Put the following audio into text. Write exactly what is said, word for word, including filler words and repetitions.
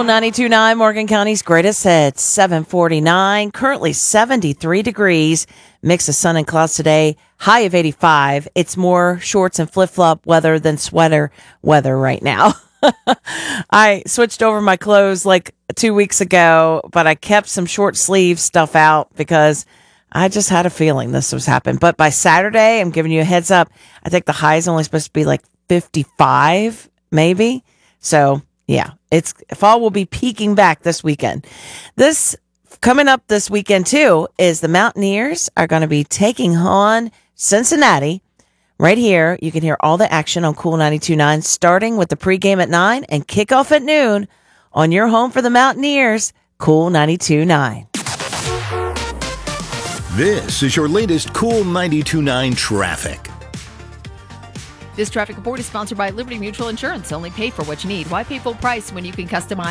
ninety-two point nine, Morgan County's greatest hits, seven forty-nine. Currently seventy-three degrees. Mix of sun and clouds today. High of eighty-five. It's more shorts and flip-flop weather than sweater weather right now. I switched over my clothes like two weeks ago, but I kept some short sleeve stuff out because I just had a feeling this was happening. But by Saturday, I'm giving you a heads up. I think the high is only supposed to be like fifty-five, maybe. So yeah, it's fall will be peaking back this weekend. This coming up this weekend too is the Mountaineers are going to be taking on Cincinnati. Right here, you can hear all the action on Cool ninety-two point nine, starting with the pregame at nine and kickoff at noon on your home for the Mountaineers, Cool ninety-two point nine. This is your latest Cool ninety-two point nine traffic. This traffic report is sponsored by Liberty Mutual Insurance. Only pay for what you need. Why pay full price when you can customize?